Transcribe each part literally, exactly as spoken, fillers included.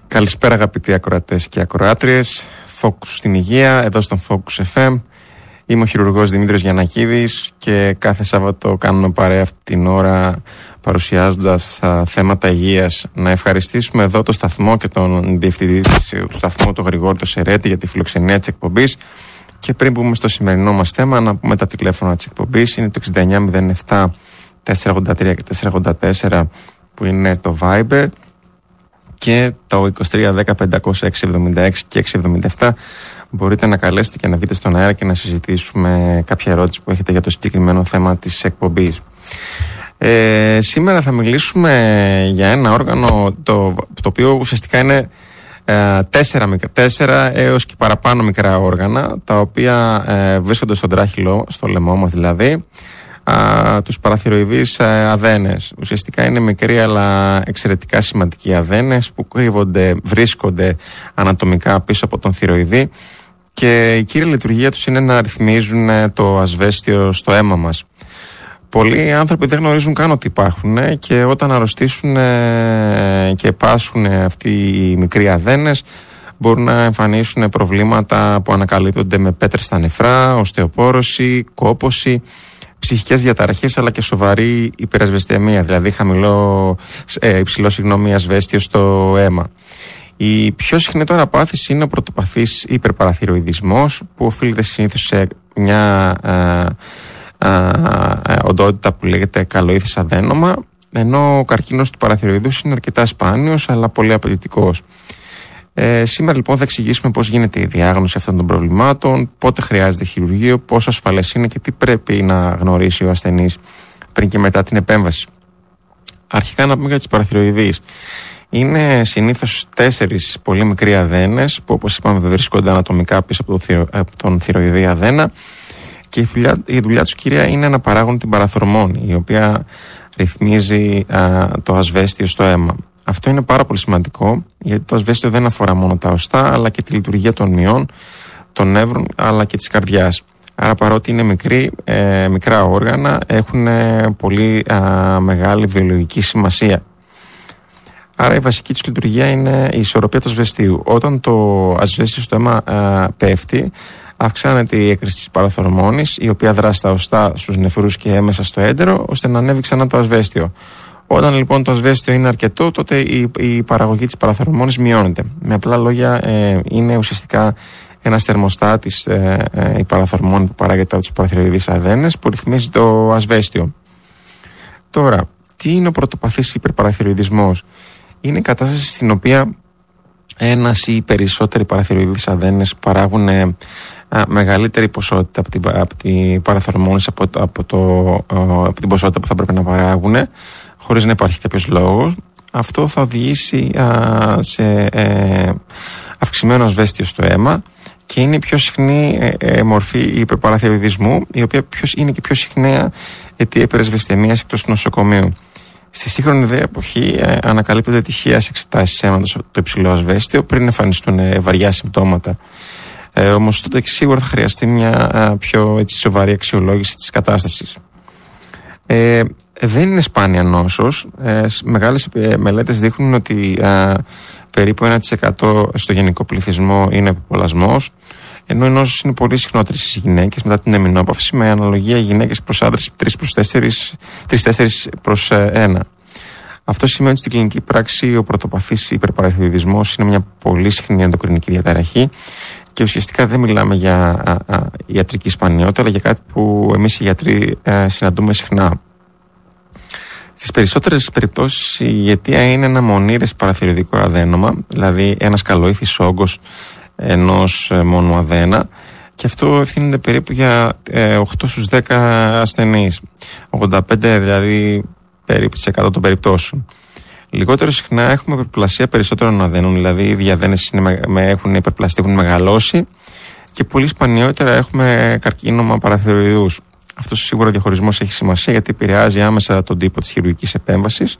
Καλησπέρα αγαπητοί ακροατές και ακροάτριες. Focus στην υγεία, εδώ στον Focus εφ εμ. Είμαι ο χειρουργός Δημήτρης Γιαννακίδης και κάθε Σάββατο κάνουμε παρέα αυτή την ώρα παρουσιάζοντας τα θέματα υγείας. Να ευχαριστήσουμε εδώ το σταθμό και τον διευθυντή του σταθμού, τον Γρηγόρη το Σερέτη, για τη φιλοξενία της εκπομπής. Και πριν μπούμε στο σημερινό μας θέμα, να πούμε τα τηλέφωνα της εκπομπής. Είναι το εξήντα εννιά μηδέν επτά τετρακόσια ογδόντα τρία και τετρακόσια ογδόντα τέσσερα που είναι το Viber, και το είκοσι τρία δέκα πεντακόσια εξακόσια εβδομήντα έξι και εξακόσια εβδομήντα επτά μπορείτε να καλέσετε και να βγείτε στον αέρα και να συζητήσουμε κάποια ερώτηση που έχετε για το συγκεκριμένο θέμα της εκπομπής. Ε, σήμερα θα μιλήσουμε για ένα όργανο το, το οποίο ουσιαστικά είναι ε, τέσσερα, τέσσερα έως και παραπάνω μικρά όργανα, τα οποία ε, βρίσκονται στον τράχυλο, στο λαιμό μας δηλαδή, α, τους παραθυροειδείς αδένες. Ουσιαστικά είναι μικροί αλλά εξαιρετικά σημαντικοί αδένες που κρύβονται, βρίσκονται ανατομικά πίσω από τον θυροειδή, και η κύρια λειτουργία τους είναι να ρυθμίζουν το ασβέστιο στο αίμα μας. Πολλοί άνθρωποι δεν γνωρίζουν καν ότι υπάρχουν, και όταν αρρωστήσουν και πάσχουν αυτοί οι μικροί αδένες μπορούν να εμφανίσουν προβλήματα που ανακαλύπτονται με πέτρες στα νεφρά, οστεοπόρωση, κόπωση, ψυχικές διαταραχές αλλά και σοβαρή υπερασβεστιαιμία, δηλαδή χαμηλό, ε, υψηλό συγγνώμη, ασβέστιο στο αίμα. Η πιο συχνή τώρα πάθηση είναι ο πρωτοπαθής υπερπαραθυροειδισμός, που οφείλεται συνήθως σε μια ε, ε, ε, οντότητα που λέγεται καλοήθης αδένομα, ενώ ο καρκίνος του παραθυροειδούς είναι αρκετά σπάνιος αλλά πολύ απαιτητικός. Ε, σήμερα λοιπόν θα εξηγήσουμε πώς γίνεται η διάγνωση αυτών των προβλημάτων, πότε χρειάζεται χειρουργείο, πόσο ασφαλές είναι και τι πρέπει να γνωρίσει ο ασθενής πριν και μετά την επέμβαση. Αρχικά να πούμε για τις παραθυροειδείς. Είναι συνήθως τέσσερις πολύ μικροί αδένες που, όπως είπαμε, βρίσκονται ανατομικά πίσω από, το θυρο, από τον θυροειδή αδένα, και η δουλειά, η δουλειά τους κυρία είναι να παράγουν την παραθρομόνη, η οποία ρυθμίζει α, το ασβέστιο στο αίμα. Αυτό είναι πάρα πολύ σημαντικό, γιατί το ασβέστιο δεν αφορά μόνο τα οστά, αλλά και τη λειτουργία των μυών, των νεύρων αλλά και της καρδιάς. Άρα, παρότι είναι μικρή, ε, μικρά όργανα, έχουν ε, πολύ α, μεγάλη βιολογική σημασία. Άρα η βασική τους λειτουργία είναι η ισορροπία του ασβεστίου. Όταν το ασβέστιο στο αίμα α, πέφτει, αυξάνεται η έκρηση της παραθρομόνης, η οποία δράσει στα οστά, στους νεφρούς και έμεσα στο έντερο, ώστε να ανέβει ξανά το ασβέστιο. Όταν λοιπόν το ασβέστιο είναι αρκετό, τότε η, η παραγωγή της παραθρομόνης μειώνεται. Με απλά λόγια, ε, είναι ουσιαστικά ένας θερμοστάτης, ε, ε, η παραθρομόνη που παράγεται από τους παραθυροειδείς αδένες, που ρυθμίζει το ασβέστιο. Τώρα, τι είναι ο πρωτοπαθής υπερπαραθυροειδισμός? Είναι η κατάσταση στην οποία ένας ή περισσότεροι παραθυροειδείς αδένες παράγουν ε, α, μεγαλύτερη ποσότητα από την, από την παραθρομόνη, από, από, το, από την ποσότητα που θα πρέπει να παράγουν, χωρίς να υπάρχει κάποιος λόγος. Αυτό θα οδηγήσει α, σε ε, αυξημένο ασβέστιο στο αίμα, και είναι η πιο συχνή ε, ε, μορφή υπερπαραθυροειδισμού, η οποία ποιος, είναι και πιο συχναία αιτία υπερασβεστιαιμίας εκτός του νοσοκομείου. Στη σύγχρονη δε εποχή ε, ανακαλύπτονται τυχαία σε εξετάσεις αίματος το υψηλό ασβέστιο πριν εμφανιστούν ε, βαριά συμπτώματα. Ε, όμως τότε σίγουρα θα χρειαστεί μια ε, πιο έτσι, σοβαρή αξιολόγηση της κατάστασης. Ε, δεν είναι σπάνια νόσος. Ε, μεγάλες ε, μελέτες δείχνουν ότι ε, περίπου ένα τοις εκατό στο γενικό πληθυσμό είναι επιπολασμός, ενώ η νόσος είναι πολύ συχνότερη στις γυναίκες μετά την εμεινόπαυση, με αναλογία γυναίκες προς άντρες τρεις τέσσερις προς ένα. Αυτό σημαίνει ότι στην κλινική πράξη ο πρωτοπαθής υπερπαραθυροειδισμός είναι μια πολύ συχνή ενδοκρινική διαταραχή, και ουσιαστικά δεν μιλάμε για α, α, ιατρική σπανιότητα, αλλά για κάτι που εμείς οι γιατροί α, συναντούμε συχνά. Στις περισσότερες περιπτώσεις η αιτία είναι ένα μονήρες παραθυροειδικό αδένομα, δηλαδή ένας καλοήθης όγκος ενός μόνο αδένα, και αυτό ευθύνεται περίπου για ε, οκτώ στους δέκα ασθενείς, ογδόντα πέντε δηλαδή περίπου τις εκατό των περιπτώσεων. Λιγότερο συχνά έχουμε υπερπλασία περισσότερων αδένων, δηλαδή οι διαδένες είναι, με, έχουν υπερπλαστεί, έχουν μεγαλώσει, και πολύ σπανιότερα έχουμε καρκίνωμα παραθυροειδούς. Αυτός σίγουρα ο διαχωρισμός έχει σημασία, γιατί επηρεάζει άμεσα τον τύπο της χειρουργικής επέμβασης,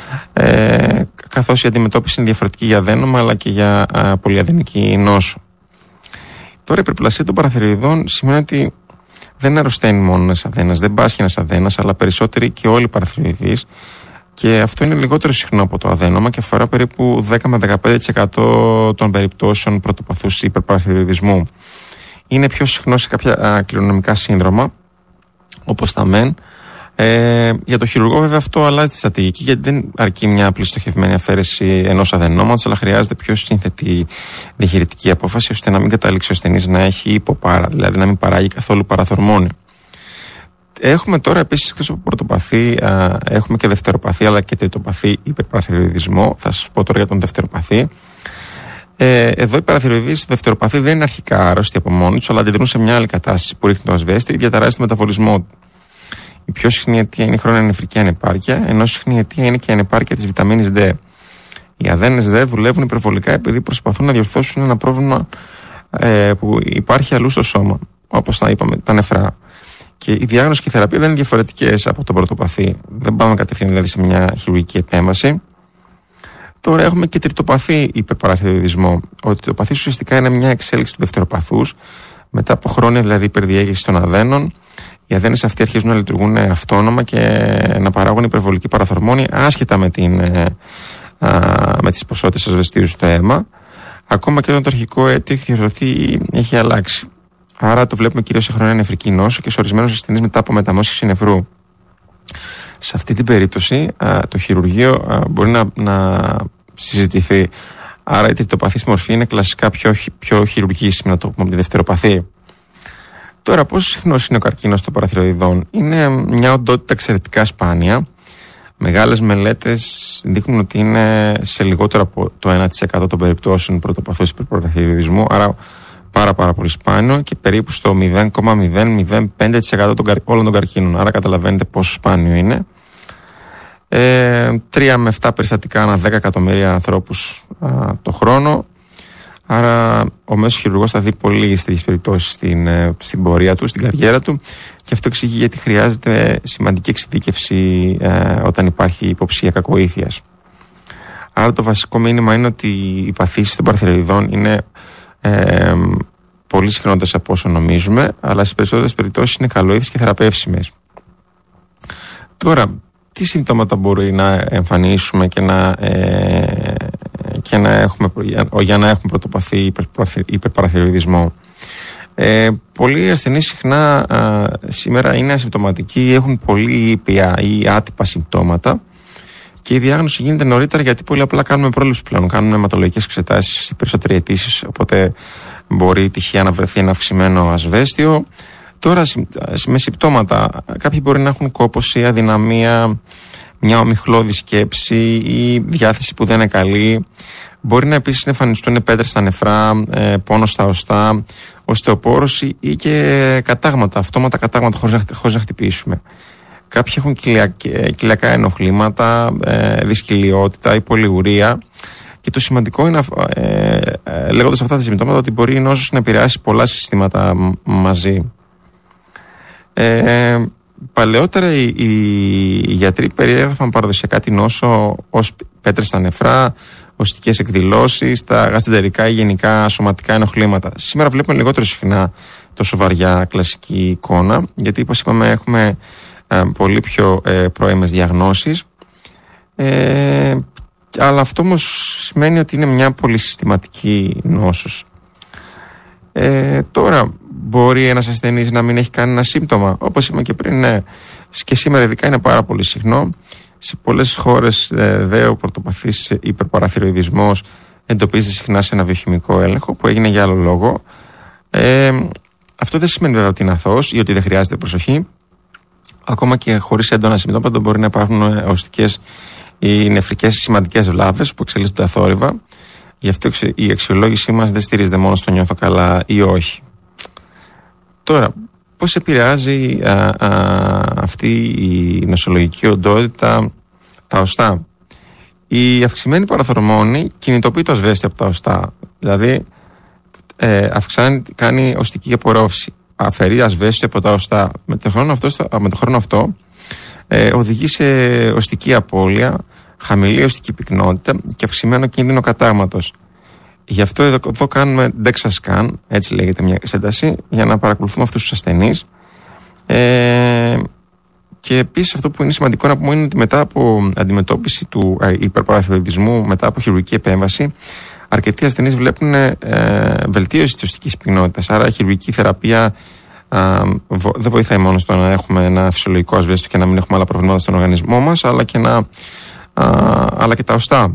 ε, καθώς η αντιμετώπιση είναι διαφορετική για αδένομα αλλά και για α, πολυαδενική νόσο. Τώρα η υπερπλασία των παραθυροειδών σημαίνει ότι δεν αρρωσταίνει μόνο ένας αδένας, δεν πάσχει ένας αδένας, αλλά περισσότεροι και όλοι οι παραθυροειδείς Και αυτό είναι λιγότερο συχνό από το αδένομα και αφορά περίπου δέκα με δεκαπέντε τοις εκατό των περιπτώσεων πρωτοπαθούς υπερπαραθυροειδισμού. Είναι πιο συχνό σε κάποια κληρονομικά σύνδρομα, όπως τα μεν. Ε, για το χειρουργό, βέβαια, αυτό αλλάζει τη στρατηγική, γιατί δεν αρκεί μια απλή στοχευμένη αφαίρεση ενός αδενόματος, αλλά χρειάζεται πιο σύνθετη διαχειριτική απόφαση, ώστε να μην καταλήξει ο ασθενής να έχει υποπάρα, δηλαδή να μην παράγει καθόλου παραθορμόνη. Έχουμε τώρα επίσης, εκτός από πρωτοπαθή, α, έχουμε και δευτεροπαθή αλλά και τριτοπαθή υπερπαραθυροειδισμό. Θα σας πω τώρα για τον δευτεροπαθή. Ε, εδώ οι παραθυροειδείς δευτεροπαθή δεν είναι αρχικά άρρωστοι από μόνοι τους, αλλά αντιδρούν σε μια άλλη κατάσταση που ρίχνει το ασβέστη ή διαταράσσει το μεταβολισμό του. Η πιο συχνή αιτία είναι η χρόνια νεφρική ανεπάρκεια, ενώ συχνή αιτία είναι και η ανεπάρκεια της βιταμίνης D. Οι αδένες D δουλεύουν υπερβολικά επειδή προσπαθούν να διορθώσουν ένα πρόβλημα ε, που υπάρχει αλλού στο σώμα, όπως τα είπαμε, τα νεφρά. Και η διάγνωση και η θεραπεία δεν είναι διαφορετικές από τον πρωτοπαθή. Δεν πάμε κατευθείαν δηλαδή σε μια χειρουργική επέμβαση. Τώρα έχουμε και τριτοπαθή υπερπαραθυροειδισμό. Ο τριτοπαθής ουσιαστικά είναι μια εξέλιξη του δευτεροπαθούς, μετά από χρόνια δηλαδή υπερδιέγερση των αδένων. Οι αδένες αυτοί αρχίζουν να λειτουργούν αυτόνομα και να παράγουν υπερβολική παραθορμόνη, άσχετα με, την, α, με τις ποσότητες ασβεστίου στο αίμα. Ακόμα και όταν το αρχικό αίτιο έχει διορθωθεί, έχει αλλάξει. Άρα το βλέπουμε κυρίως σε χρόνια νεφρική νόσο και σε ορισμένους ασθενείς μετά από μεταμόσχευση νεφρού. Σε αυτή την περίπτωση α, το χειρουργείο α, μπορεί να, να συζητηθεί. Άρα η τριτοπαθής μορφή είναι κλασικά πιο, πιο χειρουργήσιμη, να το πούμε, από τη δευτεροπαθή. Τώρα, πόσο συχνός είναι ο καρκίνος των παραθυροειδών? Είναι μια οντότητα εξαιρετικά σπάνια. Μεγάλες μελέτες δείχνουν ότι είναι σε λιγότερο από το ένα τοις εκατό των περιπτώσεων πρωτοπαθούς υπερπαραθυροειδισμού, άρα πάρα πάρα πολύ σπάνιο, και περίπου στο μηδέν κόμμα μηδέν μηδέν πέντε τοις εκατό των καρ... όλων των καρκίνων. Άρα καταλαβαίνετε πόσο σπάνιο είναι. Ε, τρία με επτά περιστατικά ανά δέκα εκατομμύρια ανθρώπους α, το χρόνο. Άρα ο μέσος χειρουργός θα δει πολύ τέτοιες περιπτώσεις στην, στην πορεία του, στην καριέρα του, και αυτό εξηγεί γιατί χρειάζεται σημαντική εξειδίκευση ε, όταν υπάρχει υποψία κακοήθειας. Άρα το βασικό μήνυμα είναι ότι οι παθήσεις των παραθυροειδών είναι ε, πολύ συχνότερες από όσο νομίζουμε, αλλά σε περισσότερες περιπτώσεις είναι καλοήθειες και θεραπεύσιμες. Τώρα, τι συμπτώματα μπορεί να εμφανίσουμε και να, ε, και να έχουμε, για να έχουμε πρωτοπαθή υπερπαραθυροειδισμό? Ε, πολλοί ασθενείς συχνά α, σήμερα είναι ασυμπτωματικοί, έχουν πολύ ήπια ή άτυπα συμπτώματα, και η διάγνωση γίνεται νωρίτερα γιατί πολύ απλά κάνουμε πρόληψη πλέον. Κάνουμε αιματολογικές εξετάσεις, οι περισσότεροι αιτήσεις, οπότε μπορεί τυχαία να βρεθεί ένα αυξημένο ασβέστιο. Τώρα με συμπτώματα, κάποιοι μπορεί να έχουν κόπωση, αδυναμία, μια ομιχλώδη σκέψη ή διάθεση που δεν είναι καλή. Μπορεί να επίσης να εμφανιστούν πέτρες στα νεφρά, πόνο στα οστά, οστεοπόρωση ή και κατάγματα, αυτόματα κατάγματα χωρίς να, χωρίς να χτυπήσουμε. Κάποιοι έχουν κοιλιακά ενοχλήματα, δυσκυλιότητα ή πολυουρία. Και το σημαντικό είναι, ε, ε, λέγοντας αυτά τα συμπτώματα, ότι μπορεί η νόσος να επηρεάσει πολλά συστήματα μαζί. Ε, παλαιότερα οι, οι, οι γιατροί περιέγραφαν παραδοσιακά την νόσο ως πέτρες στα νεφρά, οστικές εκδηλώσεις, τα γαστεντερικά ή γενικά σωματικά ενοχλήματα. Σήμερα βλέπουμε λιγότερο συχνά τόσο βαριά κλασική εικόνα, γιατί όπως είπαμε έχουμε ε, πολύ πιο ε, πρώιμες διαγνώσεις, ε, αλλά αυτό όμως σημαίνει ότι είναι μια πολυσυστηματική νόσος. Ε, τώρα μπορεί ένας ασθενής να μην έχει κανένα σύμπτωμα? Όπως είπαμε και πριν, ναι, και σήμερα ειδικά είναι πάρα πολύ συχνό. Σε πολλές χώρες ε, δε ο πρωτοπαθής υπερπαραθυροειδισμός εντοπίζεται συχνά σε ένα βιοχημικό έλεγχο που έγινε για άλλο λόγο. Ε, αυτό δεν σημαίνει βέβαια ότι είναι αθώος ή ότι δεν χρειάζεται προσοχή. Ακόμα και χωρίς έντονα συμπτώματα μπορεί να υπάρχουν οστικές ή νεφρικές σημαντικές βλάβες που εξελίσσονται αθόρυβα. Γι' αυτό η αξιολόγησή μας δεν στηρίζεται μόνο στο νιώθω καλά ή όχι. Τώρα, πώς επηρεάζει α, α, αυτή η νοσολογική οντότητα τα οστά? Η αυξημένη παραθορμόνη κινητοποιεί το ασβέστη από τα οστά. Δηλαδή, ε, αυξάνει, κάνει οστική απορρόφηση. Αφαιρεί ασβέστη από τα οστά. Με τον χρόνο αυτό, με τον χρόνο αυτό ε, οδηγεί σε οστική απώλεια, χαμηλή οστική πυκνότητα και αυξημένο κίνδυνο κατάγματος. Γι' αυτό εδώ, εδώ κάνουμε DEXA scan, έτσι λέγεται μια εξέταση, για να παρακολουθούμε αυτούς τους ασθενείς. Ε, Και επίσης αυτό που είναι σημαντικό να πούμε είναι ότι μετά από αντιμετώπιση του υπερπαραθυροειδισμού, μετά από χειρουργική επέμβαση, αρκετοί ασθενείς βλέπουν ε, βελτίωση της οστικής πυκνότητας. Άρα η χειρουργική θεραπεία ε, βο, δεν βοηθάει μόνο στο να έχουμε ένα φυσιολογικό ασβέστιο και να μην έχουμε άλλα προβλήματα στον οργανισμό μας, αλλά και, να, ε, αλλά και τα οστά.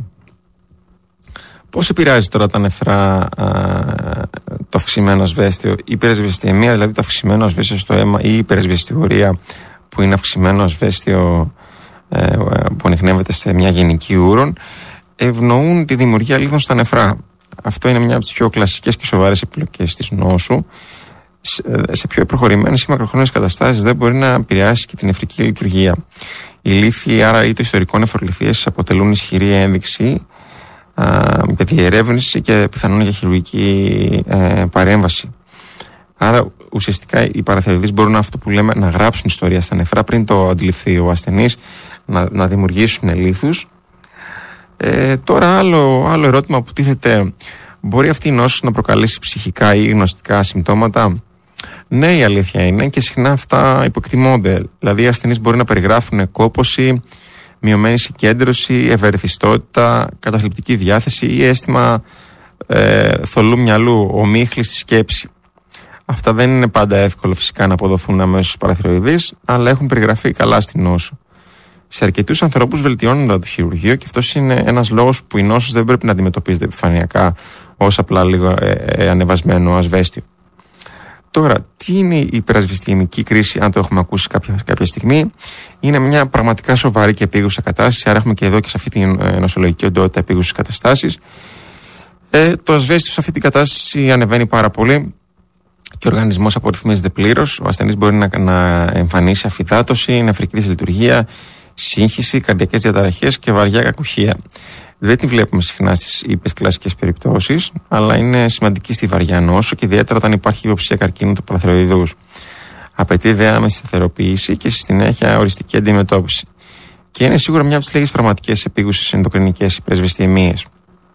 Πώς επηρεάζει τώρα τα νεφρά ε, το αυξημένο ασβέστιο, η υπερασβεστιαιμία, δηλαδή το αυξημένο ασβέστιο στο αίμα, ή η υπερασβεστιουρία, που είναι αυξημένο ασβέστιο ε, που ανιχνεύεται σε μια γενική ούρων, ευνοούν τη δημιουργία λίθων στα νεφρά. Αυτό είναι μια από τις πιο κλασικές και σοβαρές επιπλοκές της νόσου. Σε πιο προχωρημένες ή μακροχρόνιες καταστάσεις δεν μπορεί να επηρεάσει και την νεφρική λειτουργία. Οι λύθοι, άρα ή το ιστορικό νεφρολιθίες, αποτελούν ισχυρή ένδειξη α, για διερεύνηση και πιθανόν για χειρουργική ε, παρέμβαση. Άρα ουσιαστικά οι παραθυροειδείς μπορούν αυτό που λέμε να γράψουν ιστορία στα νεφρά πριν το αντιληφθεί ο ασθενής, να, να δημιουργήσουν λίθους. Ε, τώρα άλλο, άλλο ερώτημα που τίθεται, μπορεί αυτή η νόσος να προκαλέσει ψυχικά ή γνωστικά συμπτώματα? Ναι, η αλήθεια είναι, και συχνά αυτά υποεκτιμώνται. Δηλαδή οι ασθενείς μπορεί να περιγράφουν κόπωση, μειωμένη συγκέντρωση, ευερεθιστότητα, καταθλιπτική διάθεση ή αίσθημα ε, θολού μυαλού, ομίχλη στη σκέψη. Αυτά δεν είναι πάντα εύκολο φυσικά να αποδοθούν αμέσως στους παραθυροειδείς, αλλά έχουν περιγραφεί καλά στην νόσο. Σε αρκετούς ανθρώπους βελτιώνονται το χειρουργείο, και αυτός είναι ένας λόγος που η νόσος δεν πρέπει να αντιμετωπίζεται επιφανειακά ως απλά λίγο ε, ε, ανεβασμένο ασβέστιο. Τώρα, τι είναι η υπερασβεστιαιμική κρίση, αν το έχουμε ακούσει κάποια, κάποια στιγμή? Είναι μια πραγματικά σοβαρή και επίγουσα κατάσταση, άρα έχουμε και εδώ και σε αυτή την ε, νοσολογική οντότητα επίγουσες καταστάσεις. Ε, το ασβέστιο σε αυτή την κατάσταση ανεβαίνει πάρα πολύ και ο οργανισμός απορριθμίζεται πλήρως. Ο ασθενής μπορεί να, να εμφανίσει αφυδάτωση, νεφρική δυσλειτουργία, σύγχυση, καρδιακές διαταραχές και βαριά κακουχία. Δεν τη βλέπουμε συχνά στις είπες κλασικές περιπτώσεις, αλλά είναι σημαντική στη βαριά νόσο και ιδιαίτερα όταν υπάρχει υποψία καρκίνου του παραθυροειδούς. Απαιτεί δε άμεση σταθεροποίηση και στη συνέχεια οριστική αντιμετώπιση. Και είναι σίγουρα μια από τις λίγες πραγματικές επίγουσες ενδοκρινικές υπερασβεστιαιμίες.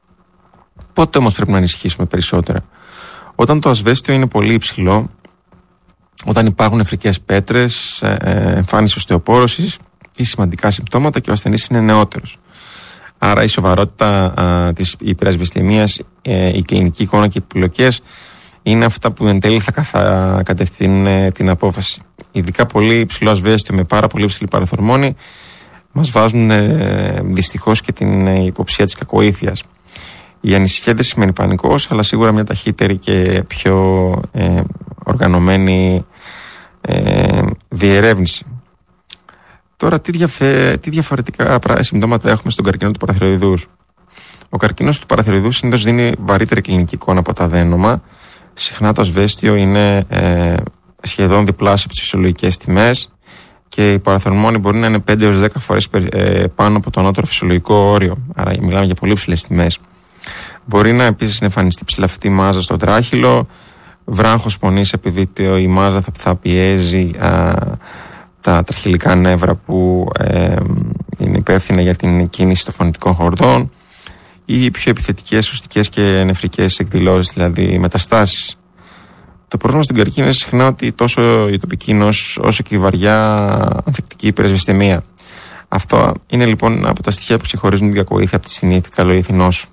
Πότε όμως πρέπει να ενισχύσουμε περισσότερα? Όταν το ασβέστιο είναι πολύ υψηλό, όταν υπάρχουν νεφρικές πέτρες, εμφάνιση οστεοπόρωσης ή σημαντικά συμπτώματα και ο ασθενής είναι νεότερος. Άρα η σοβαρότητα α, της υπερασβεστιαιμίας, ε, η κλινική εικόνα και οι επιλογές είναι αυτά που εν τέλει θα καθα... κατευθύνουν ε, την απόφαση. Ειδικά πολύ υψηλό ασβέστιο με πάρα πολύ υψηλή παραθορμόνη μας βάζουν ε, δυστυχώς και την ε, υποψία της κακοήθειας. Η ανησυχία δεν σημαίνει πανικός, αλλά σίγουρα μια ταχύτερη και πιο ε, οργανωμένη ε, διερεύνηση. Τώρα, τι, διαφε... τι διαφορετικά συμπτώματα έχουμε στον καρκίνο του παραθυροειδούς? Ο καρκίνος του παραθυροειδούς συνήθως δίνει βαρύτερη κλινική εικόνα από το αδένομα. Συχνά το ασβέστιο είναι ε, σχεδόν διπλάσιο από τις φυσιολογικές τιμές και η παραθορμόνη μπορεί να είναι πέντε έως δέκα φορές ε, πάνω από το ανώτερο φυσιολογικό όριο. Άρα μιλάμε για πολύ ψηλές τιμές. Μπορεί να επίσης εμφανιστεί ψηλαφιτή μάζα στο τράχυλο, βράγχος πονής επειδή η μάζα θα, θα πιέζει α, τα τραχυλικά νεύρα που ε, είναι υπεύθυνα για την κίνηση των φωνητικών χορδών, ή πιο επιθετικές ουστικές και νεφρικές εκδηλώσεις, δηλαδή μεταστάσεις. Το πρόβλημα στην καρκίνο είναι συχνά ότι τόσο η τοπική νόσος όσο και η βαριά ανθεκτική υπερασβεστιαιμία. Αυτό είναι λοιπόν από τα στοιχεία που ξεχωρίζουν την κακοήθεια από τη συνήθη καλοήθη νόσου.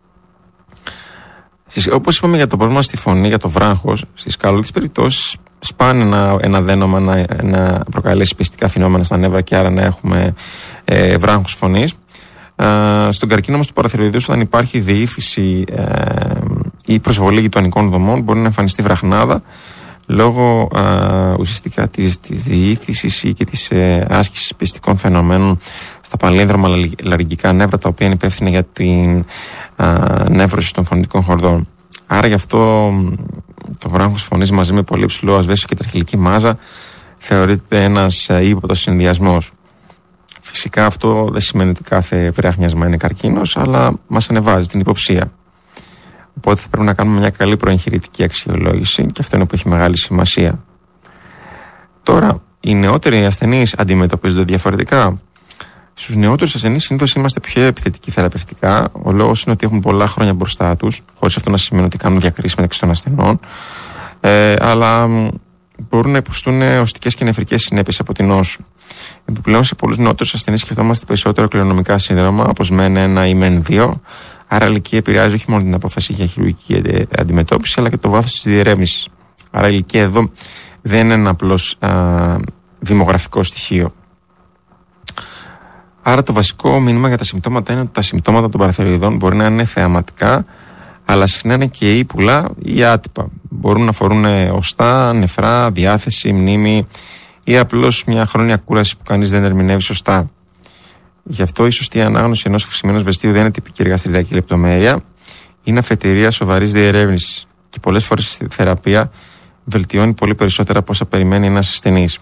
Όπως είπαμε για το πρόβλημα στη φωνή, για το βράγχος, στις καλοήθεις περιπτώσεις σπάνια ένα, ένα δένομα να, να προκαλέσει πιστικά φαινόμενα στα νεύρα και άρα να έχουμε ε, βράγχος φωνής. Ε, στον καρκίνο όμως του παραθυροειδούς, όταν υπάρχει διήθηση ε, ή προσβολή γειτονικών δομών, μπορεί να εμφανιστεί βραχνάδα λόγω ε, ουσιαστικά της, της διήθησης ή και της ε, άσκησης πιστικών φαινομένων στα παλίνδρομα λαρυγγικά νεύρα, τα οποία είναι υπεύθυνα για την ε, νεύρωση των φωνητικών χορδών. Άρα γι' αυτό το βράγχος φωνής μαζί με πολύ ψηλό ασβέστιο και τραχυλική μάζα θεωρείται ένας ε, ύποπτος συνδυασμός. Φυσικά αυτό δεν σημαίνει ότι κάθε βράχνιασμα είναι καρκίνος, αλλά μας ανεβάζει την υποψία. Οπότε θα πρέπει να κάνουμε μια καλή προεγχειρητική αξιολόγηση και αυτό είναι που έχει μεγάλη σημασία. Τώρα, οι νεότεροι ασθενείς αντιμετωπίζονται διαφορετικά. Στους νεότερους ασθενείς συνήθως είμαστε πιο επιθετικοί θεραπευτικά. Ο λόγος είναι ότι έχουν πολλά χρόνια μπροστά τους, χωρίς αυτό να σημαίνει ότι κάνουν διακρίσεις μεταξύ των ασθενών. Ε, αλλά μπορούν να υποστούν οστικές και νεφρικές συνέπειες από την νόσο. Επιπλέον, σε πολλούς νεότερους ασθενείς σκεφτόμαστε περισσότερο κληρονομικά σύνδρομα, όπως μεν ένα ή μεν δύο. Άρα, η ηλικία επηρεάζει όχι μόνο την απόφαση για χειρουργική αντιμετώπιση, αλλά και το βάθος της διερεύνησης. Άρα, η ηλικία εδώ δεν είναι ένα απλώς α, δημογραφικό στοιχείο. Άρα, το βασικό μήνυμα για τα συμπτώματα είναι ότι τα συμπτώματα των παραθυροειδών μπορεί να είναι θεαματικά, αλλά συχνά είναι και ύπουλα ή άτυπα. Μπορούν να αφορούν οστά, νεφρά, διάθεση, μνήμη ή απλώς μια χρόνια κούραση που κανείς δεν ερμηνεύει σωστά. Γι' αυτό η σωστή ανάγνωση ενός αυξημένου ασβεστίου δεν είναι τυπική εργαστηριακή λεπτομέρεια, είναι αφετηρία σοβαρής διερεύνησης και πολλές φορές στη θεραπεία βελτιώνει πολύ περισσότερα από όσα περιμένει ένας ασθενής.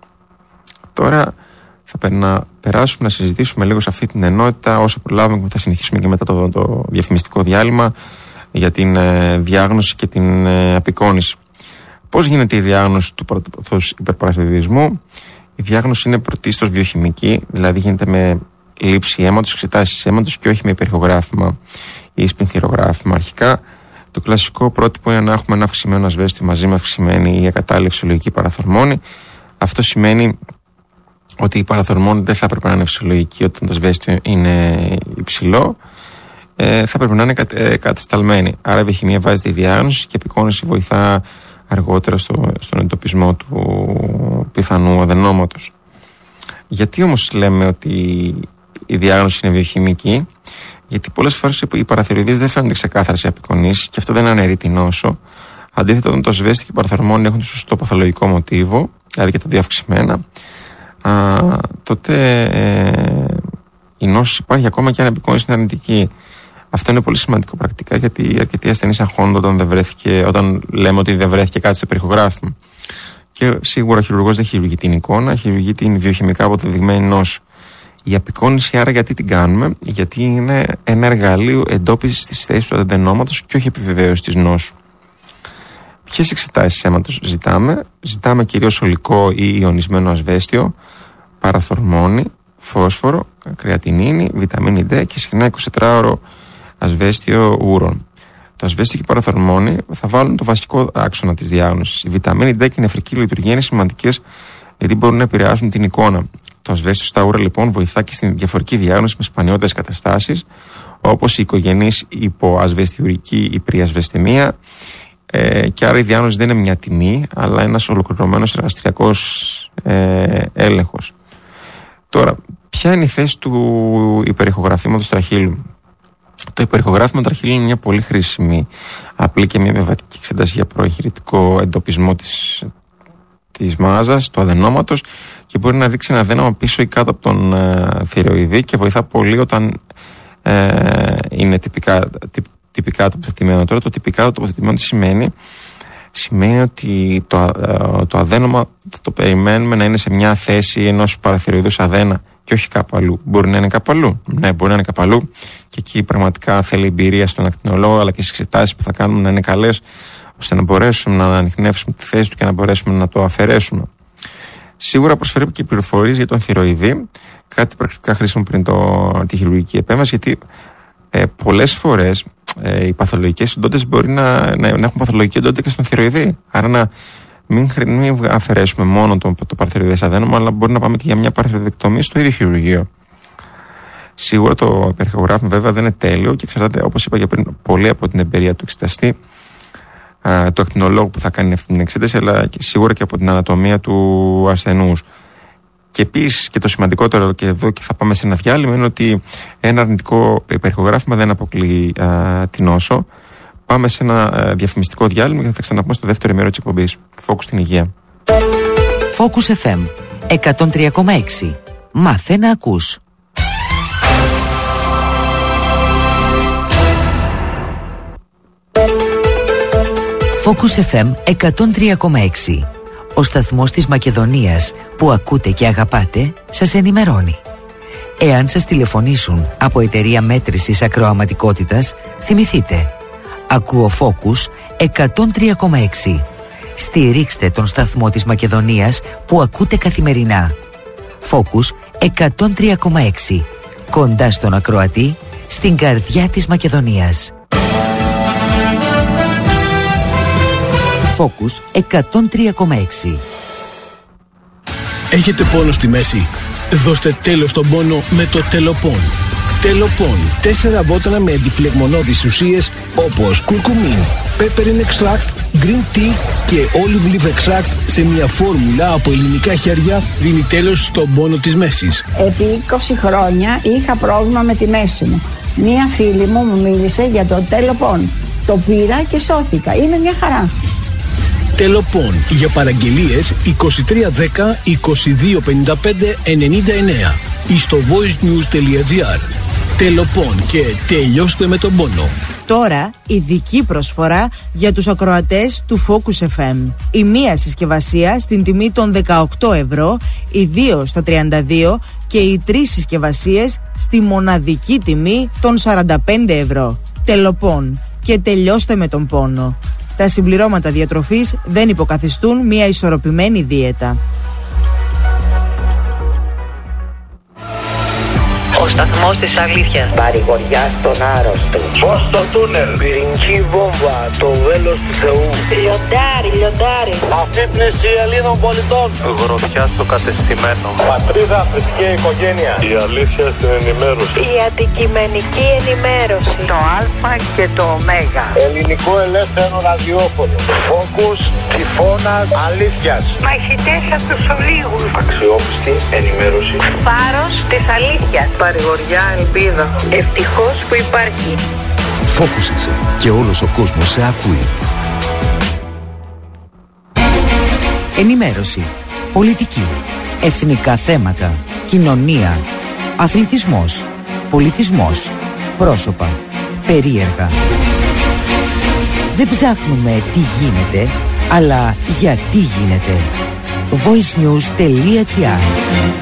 Τώρα θα να περάσουμε να συζητήσουμε λίγο σε αυτή την ενότητα, όσο προλάβουμε, και θα συνεχίσουμε και μετά το, το διαφημιστικό διάλειμμα για την ε, διάγνωση και την ε, απεικόνηση. Πώς γίνεται η διάγνωση του πρωτοπαθούς υπερπαραθυροειδισμού? Η διάγνωση είναι πρωτίστως βιοχημική, δηλαδή γίνεται με λήψη αίματος, εξετάσεις αίματος και όχι με υπερηχογράφημα ή σπινθυρογράφημα. Αρχικά, το κλασικό πρότυπο είναι να έχουμε ένα αυξημένο ασβέστιο μαζί με αυξημένη ή ακατάλληλη φυσιολογική παραθορμόνη. Αυτό σημαίνει ότι η παραθορμόνη δεν θα έπρεπε να είναι φυσιολογική όταν το ασβέστιο είναι υψηλό, ε, θα πρέπει να είναι κα, κατασταλμένη. Άρα η βιοχημία βάζει τη διάγνωση και η απεικόνηση βοηθά αργότερα στο, στον εντοπισμό του πιθανού αδενόματος. Γιατί όμως λέμε ότι η διάγνωση είναι βιοχημική? Γιατί πολλές φορές οι παραθυροειδείς δεν φαίνονται ξεκάθαρα σε απεικονίσεις και αυτό δεν αναιρεί την νόσο. Αντίθετα, όταν το ασβέστιο και η παραθορμόνη έχουν το σωστό παθολογικό μοτίβο, δηλαδή και τα δύο αυξημένα, α, τότε ε, η νόσος υπάρχει ακόμα και αν η απεικόνιση είναι αρνητική. Αυτό είναι πολύ σημαντικό πρακτικά, γιατί αρκετοί ασθενείς αγχώνονται όταν, δεν βρέθηκε, όταν λέμε ότι δεν βρέθηκε κάτι στο υπερηχογράφημα. Και σίγουρα ο χειρουργός δεν χειρουργεί την εικόνα, χειρουργεί την βιοχημικά αποδεδειγμένη νόσο. Η απεικόνιση, άρα, γιατί την κάνουμε? Γιατί είναι ένα εργαλείο εντόπισης της θέσης του αδενόματος και όχι επιβεβαίωση της νόσου. Ποιες εξετάσεις αίματος ζητάμε? Ζητάμε κυρίως ολικό ή ιονισμένο ασβέστιο, παραθορμόνη, φόσφορο, κρεατινίνη, βιταμίνη D και συχνά εικοσιτετράωρο ασβέστιο ούρων. Το ασβέστιο και η παραθορμόνη θα βάλουν το βασικό άξονα της διάγνωσης. Η βιταμίνη D και η νεφρική λειτουργία είναι σημαντικές γιατί μπορούν να επηρεάσουν την εικόνα. Το ασβέστιο στα ούρα λοιπόν βοηθά και στην διαφορική διάγνωση με σπανιότερες καταστάσεις, όπως η οικογενής υποασβεστιουρική υπριασβεστημία, ε, και άρα η διάγνωση δεν είναι μια τιμή, αλλά ένας ολοκληρωμένος εργαστηριακός ε, έλεγχος. Τώρα, ποια είναι η θέση του υπερηχογραφήματος τραχύλου? Το υπερηχογράφημα τραχύλου είναι μια πολύ χρήσιμη, απλή και μια μεβατική εξέταση για προεγχειρητικό εντοπισμό της, της μάζας, του αδενόματος, και μπορεί να δείξει ένα αδένωμα πίσω ή κάτω από τον ε, θηροειδή και βοηθά πολύ όταν ε, είναι τυπικά, τυ, τυπικά τοποθετημένο. Τώρα το τυπικά τοποθετημένο τι σημαίνει? Σημαίνει ότι το, ε, το αδένωμα θα το περιμένουμε να είναι σε μια θέση ενός παραθυροειδούς αδένα και όχι κάπου αλλού. Μπορεί να είναι κάπου αλλού. Ναι, μπορεί να είναι κάπου αλλού, και εκεί πραγματικά θέλει εμπειρία στον ακτινολόγο αλλά και στις εξετάσεις που θα κάνουμε να είναι καλές, ώστε να μπορέσουμε να ανιχνεύσουμε τη θέση του και να μπορέσουμε να το αφαιρέσουμε. Σίγουρα προσφέρει και πληροφορίες για τον θηροειδή, κάτι πρακτικά χρήσιμο πριν το, τη χειρουργική επέμβαση, γιατί ε, πολλές φορές ε, οι παθολογικές οντότητες μπορεί να, να, να έχουν παθολογική οντότητα και στον θηροειδή. Άρα να μην, μην αφαιρέσουμε μόνο το, το παραθυροειδές αδένωμα, αλλά μπορεί να πάμε και για μια παραθυροειδεκτομία στο ίδιο χειρουργείο. Σίγουρα το υπερηχογράφημα βέβαια δεν είναι τέλειο και εξαρτάται, όπως είπα και πριν, πολύ από την εμπειρία του εξεταστή, του ακτινολόγου που θα κάνει αυτή την εξέταση, αλλά και σίγουρα και από την ανατομία του ασθενούς. Και επίσης, και το σημαντικότερο, και εδώ και θα πάμε σε ένα διάλειμμα, είναι ότι ένα αρνητικό υπερηχογράφημα δεν αποκλείει α, την νόσο. Πάμε σε ένα α, διαφημιστικό διάλειμμα και θα τα ξαναπούμε στο δεύτερο ημέρο της εκπομπής. Focus στην υγεία. Focus εφ εμ εκατόν τρία κόμμα έξι. Μάθε να ακούς. Focus εφ εμ εκατόν τρία κόμμα έξι. Ο σταθμός της Μακεδονίας που ακούτε και αγαπάτε σας ενημερώνει. Εάν σας τηλεφωνήσουν από εταιρεία μέτρησης ακροαματικότητας, θυμηθείτε. Ακούω Focus εκατόν τρία κόμμα έξι. Στηρίξτε τον σταθμό της Μακεδονίας που ακούτε καθημερινά. Focus εκατόν τρία κόμμα έξι. Κοντά στον ακροατή, στην καρδιά της Μακεδονίας. Focus εκατόν τρία κόμμα έξι. Έχετε πόνο στη μέση? Δώστε τέλος στον πόνο με το Τελοπών. Τελοπών. Τέσσερα βότανα με αντιφλεγμονώδεις ουσίες όπως κουρκουμίν, peppermint extract, green tea και olive leaf extract σε μια φόρμουλα από ελληνικά χέρια δίνει τέλος στον πόνο της μέσης. Επί είκοσι χρόνια είχα πρόβλημα με τη μέση μου. Μία φίλη μου μου μίλησε για το Τελοπών. Το πήρα και σώθηκα. Είναι μια χαρά. Τελοπών. Για παραγγελίες είκοσι τρία δέκα είκοσι δύο πενήντα πέντε ενενήντα εννέα ή στο voicenews.gr. Τελοπών και τελειώστε με τον πόνο. Τώρα ειδική προσφορά για τους ακροατές του Focus εφ εμ. Η μία συσκευασία στην τιμή των δεκαοκτώ ευρώ, οι δύο στα τριάντα δύο και οι τρεις συσκευασίες στη μοναδική τιμή των σαράντα πέντε ευρώ. Τελοπών και τελειώστε με τον πόνο. Τα συμπληρώματα διατροφής δεν υποκαθιστούν μια ισορροπημένη δίαιτα. Ο σταθμός της αλήθειας. Παρηγοριά στον άρρωστο. Φως στο τούνελ. Πυρηνική βόμβα. Το βέλος του Θεού. Λιοντάρι, λιοντάρι. Αφύπνιση Ελλήνων πολιτών. Γροθιά στο κατεστημένο. Πατρίδα, θρησκεία, οικογένεια. Η αλήθεια στην ενημέρωση. Η αντικειμενική ενημέρωση. Το Α και το Ω. Ελληνικό ελεύθερο ραδιόφωνο. Φόκους, τυφώνας, αλήθειας. Μαχητές από τους ολίγους. Αξιόπιστη ενημέρωση. Φάρος της αλήθειας. Παρηγοριά, ελπίδα. Ευτυχώς που υπάρχει. Focus είσαι και όλος ο κόσμος σε ακούει. Ενημέρωση, πολιτική, εθνικά θέματα, κοινωνία, αθλητισμός, πολιτισμός, πρόσωπα, περίεργα. Δεν ψάχνουμε τι γίνεται, αλλά γιατί γίνεται. voicenews.gr.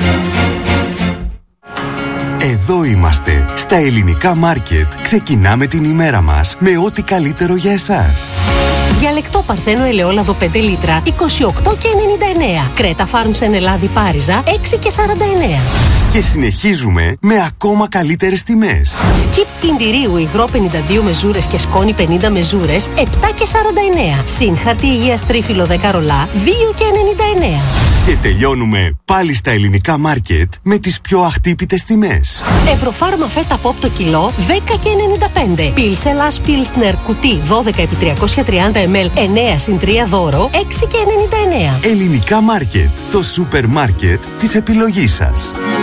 Εδώ είμαστε, στα ελληνικά μάρκετ. Ξεκινάμε την ημέρα μας με ό,τι καλύτερο για εσάς. Διαλεκτό Παρθένο ελαιόλαδο πέντε λίτρα, είκοσι οκτώ και ενενήντα εννέα. Κρέτα Φάρμς εν Ελλάδη Πάριζα, έξι και σαράντα εννέα. Και συνεχίζουμε με ακόμα καλύτερες τιμές. Σκιπ πλυντηρίου υγρό πενήντα δύο μεζούρες και σκόνη πενήντα μεζούρες, επτά και σαράντα εννέα. Συν χαρτί υγείας τρίφυλλο δέκα ρολά, δύο και ενενήντα εννέα. Και τελειώνουμε πάλι στα ελληνικά μάρκετ με τις πιο αχτύπητες τιμές. Ευρωφάρμα φέτα πόπ το κιλό, δέκα και ενενήντα πέντε. Πίλς Ελλάς Πίλσνερ κουτί δώδεκα επί τριακόσια τριάντα μιλιλίτρα, εννέα συν τρία δώρο, έξι και ενενήντα εννέα. Ελληνικά μάρκετ, το σούπερ μάρκετ της επιλογής σας.